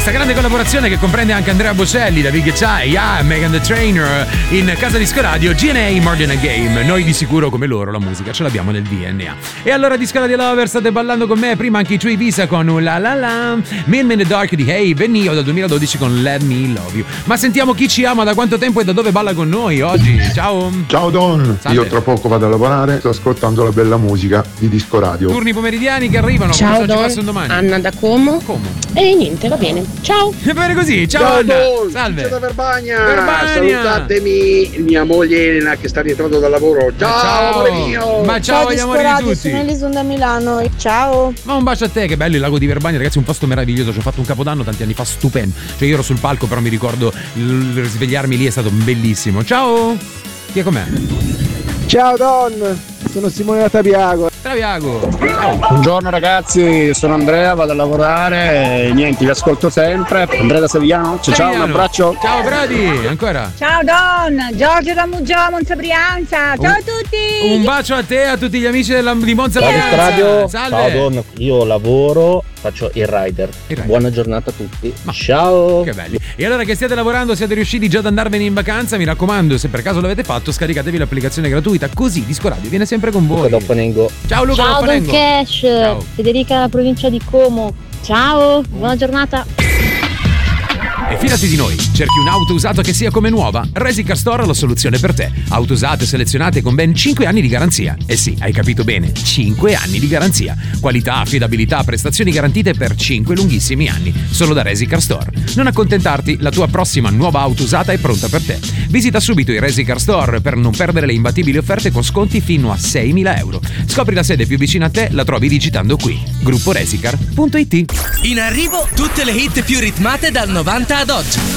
questa grande collaborazione che comprende anche Andrea Bocelli, David Guetta, Megan The Trainer in Casa Disco Radio, GNA More Than a Game. Noi di sicuro come loro la musica ce l'abbiamo nel DNA. E allora Disco Radio Lover, state ballando con me, prima anche i True Visa con La La La, Mean in the Dark di Hey, Benio dal 2012 con Let Me Love You. Ma sentiamo chi ci ama, da quanto tempo e da dove balla con noi oggi. Ciao. Ciao Don. Salve. Io tra poco vado a lavorare, sto ascoltando la bella musica di Disco Radio. Turni pomeridiani che arrivano. Ciao cosa Don, ci passano domani? Anna da Como. E niente, va bene. Ciao. Bene così, ciao Anna. Salve. Ciao da Verbania. Verbania. Salutatemi mia moglie Elena che sta rientrando dal lavoro. Ciao, amore mio. Ma ciao agli amori di tutti. Sono Elisa da Milano. Ciao. Ma un bacio a te, che bello il lago di Verbania, ragazzi, un posto meraviglioso. Ci ho fatto un capodanno tanti anni fa, stupendo. Cioè io ero sul palco, però mi ricordo il risvegliarmi lì è stato bellissimo. Ciao. Chi è con me? Ciao Don, sono Simone da Tabiago. Traviago. Buongiorno ragazzi, sono Andrea, vado a lavorare e niente, vi ascolto sempre. Andrea da Sevigliano, ciao, un abbraccio. Ciao Brady, ancora. Ciao Don, Giorgio da Mugello, Monza Brianza, ciao a tutti. Un bacio a te e a tutti gli amici di Monza Ciao Brianza. Radio. Salve. Ciao Don, io lavoro, faccio il rider. Buona giornata a tutti. Ciao. Che belli. E allora che stiate lavorando, siete riusciti già ad andarvene in vacanza, mi raccomando, se per caso l'avete fatto, scaricatevi l'applicazione gratuita, così Disco Radio viene sempre con voi. Ciao Luca Ciao Don Doppanengo. Cash. Ciao. Federica da provincia di Como. Ciao, buona giornata. E fidati di noi, cerchi un'auto usata che sia come nuova? Resicar Store ha la soluzione per te. Auto usate selezionate con ben 5 anni di garanzia. Eh sì, hai capito bene, 5 anni di garanzia. Qualità, affidabilità, prestazioni garantite per 5 lunghissimi anni. Solo da Resicar Store. Non accontentarti, la tua prossima nuova auto usata è pronta per te. Visita subito i Resicar Store per non perdere le imbattibili offerte con sconti fino a 6.000 euro. Scopri la sede più vicina a te, la trovi digitando qui. Grupporesicar.it. In arrivo tutte le hit più ritmate dal 90 ad oggi.